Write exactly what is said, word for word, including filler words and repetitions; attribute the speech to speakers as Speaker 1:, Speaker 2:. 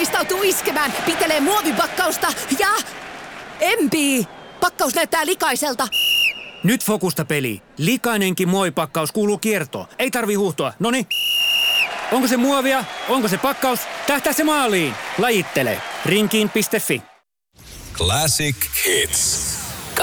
Speaker 1: valmistautuu iskemään, pitelee muovipakkausta ja... Empii! Pakkaus näyttää likaiselta.
Speaker 2: Nyt fokusta peli. Likainenkin muovipakkaus kuuluu kiertoon. Ei tarvi huuhtoa. Noni. Onko se muovia? Onko se pakkaus? Tähtää se maaliin. Lajittele. Rinkiin piste fi.
Speaker 3: Classic Hits.